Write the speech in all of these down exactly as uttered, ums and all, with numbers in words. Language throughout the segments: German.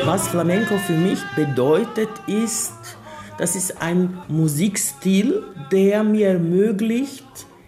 Was Flamenco für mich bedeutet, ist, das ist ein Musikstil, der mir ermöglicht,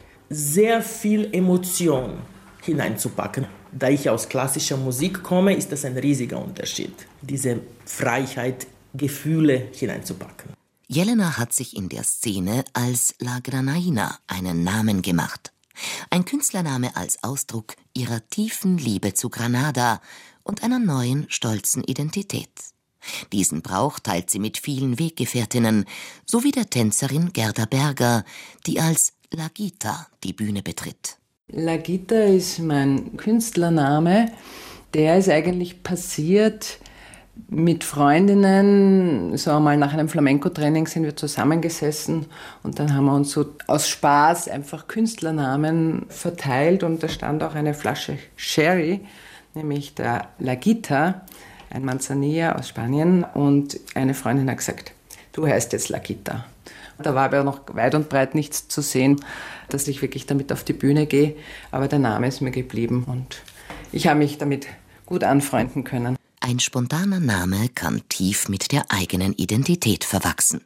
sehr viel Emotion hineinzupacken. Da ich aus klassischer Musik komme, ist das ein riesiger Unterschied, diese Freiheit, Gefühle hineinzupacken. Jelena hat sich in der Szene als La Granaina einen Namen gemacht. Ein Künstlername als Ausdruck ihrer tiefen Liebe zu Granada und einer neuen, stolzen Identität. Diesen Brauch teilt sie mit vielen Weggefährtinnen, sowie der Tänzerin Gerda Berger, die als La Guita die Bühne betritt. La Guita ist mein Künstlername. Der ist eigentlich passiert mit Freundinnen. So einmal nach einem Flamenco-Training sind wir zusammengesessen und dann haben wir uns so aus Spaß einfach Künstlernamen verteilt und da stand auch eine Flasche Sherry, nämlich der La Guita, ein Manzanilla aus Spanien, und eine Freundin hat gesagt, du heißt jetzt La Guita. Da war aber noch weit und breit nichts zu sehen, dass ich wirklich damit auf die Bühne gehe. Aber der Name ist mir geblieben und ich habe mich damit gut anfreunden können. Ein spontaner Name kann tief mit der eigenen Identität verwachsen.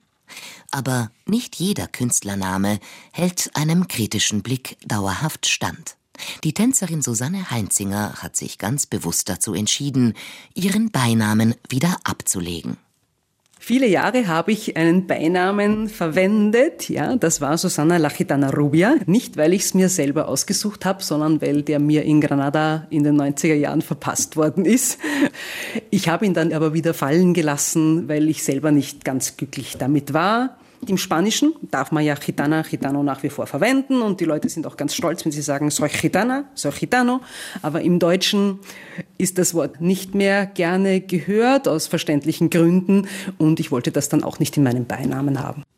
Aber nicht jeder Künstlername hält einem kritischen Blick dauerhaft stand. Die Tänzerin Susanne Heinzinger hat sich ganz bewusst dazu entschieden, ihren Beinamen wieder abzulegen. Viele Jahre habe ich einen Beinamen verwendet, ja, das war Susana La Gitana Rubia. Nicht, weil ich es mir selber ausgesucht habe, sondern weil der mir in Granada in den neunziger Jahren verpasst worden ist. Ich habe ihn dann aber wieder fallen gelassen, weil ich selber nicht ganz glücklich damit war. Im Spanischen darf man ja Gitana, Gitano nach wie vor verwenden und die Leute sind auch ganz stolz, wenn sie sagen, soy Gitana, soy Gitano. Aber im Deutschen ist das Wort nicht mehr gerne gehört, aus verständlichen Gründen, und ich wollte das dann auch nicht in meinem Beinamen haben.